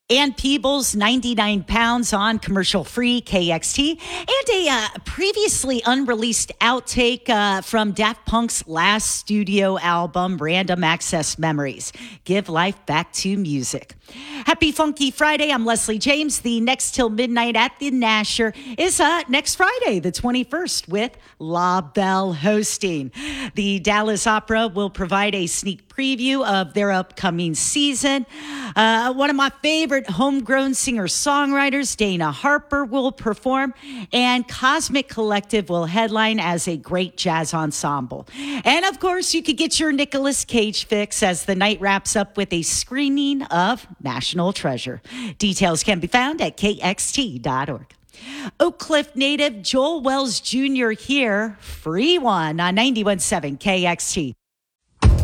And Peebles, 99 pounds on commercial-free KXT, and a previously unreleased outtake from Daft Punk's last studio album, Random Access Memories. Give life back to music. Happy Funky Friday. I'm Leslie James. The Next Till Midnight at the Nasher is next Friday, the 21st, with La Belle hosting. The Dallas Opera will provide a sneak preview of their upcoming season. One of my favorite homegrown singer-songwriters, Dana Harper, will perform, and Cosmic Collective will headline as a great jazz ensemble. And of course, you could get your Nicolas Cage fix as the night wraps up with a screening of National Treasure. Details can be found at kxt.org. Oak Cliff native Joel Wells Jr. here, free one on 91.7 KXT.